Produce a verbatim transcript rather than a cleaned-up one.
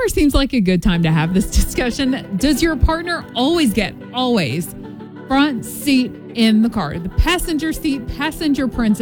September seems like a good time to have this discussion. Does your partner always get, always, front seat in the car? The passenger seat, passenger princess.